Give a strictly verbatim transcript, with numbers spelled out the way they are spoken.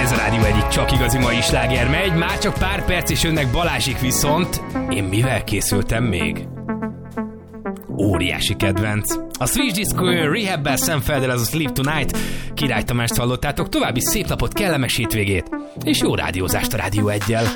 Ez a Rádió egyik csak igazi mai sláger megy, már csak pár perc és jönnek Balázsik, viszont én mivel készültem még? Óriási kedvenc. A Switch Disco Rehab-bel Szemfelddel, az a Sleep Tonight. Király Tamást hallottátok, további szép napot, kellemes hétvégét, és jó rádiózást a Rádió egyel.